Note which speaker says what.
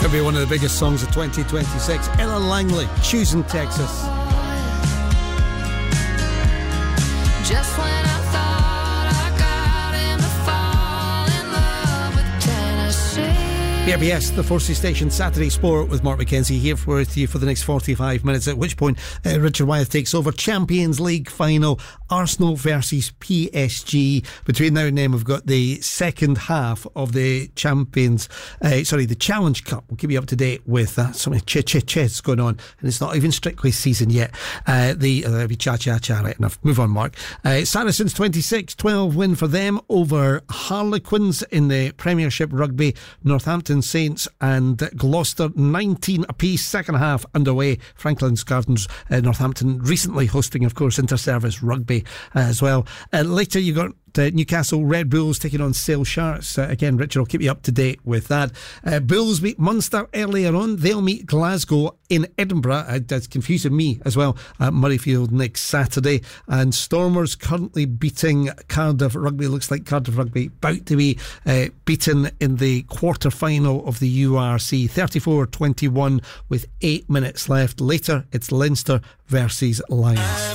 Speaker 1: Could be one of the biggest songs of 2026. Ella Langley, Choosing Texas.
Speaker 2: Just when I thought I got him to fall in love with Tennessee.
Speaker 1: PRBS, the Forces Station, Saturday Sport with Mark McKenzie here with you for the next 45 minutes, at which point Richard Wyeth takes over. Champions League final, Arsenal versus PSG. Between now and then we've got the second half of the the Challenge Cup. We'll keep you up to date with that. So many chess going on, and it's not even strictly season yet. There'll be cha-cha-cha, right enough. Move on, Mark. Saracens 26-12 win for them over Harlequins in the Premiership Rugby. Northampton Saints and Gloucester 19 apiece. Second half underway. Franklin's Gardens, Northampton recently hosting, of course, inter-service rugby as well. Later you got Newcastle Red Bulls taking on Sale Sharks. Again, Richard will keep you up to date with that. Bulls meet Munster earlier on. They'll meet Glasgow in Edinburgh. That's confusing me as well at Murrayfield next Saturday. And Stormers currently beating Cardiff Rugby. Looks like Cardiff Rugby about to be beaten in the quarter final of the URC 34-21 with 8 minutes left. Later it's Leinster versus Lions.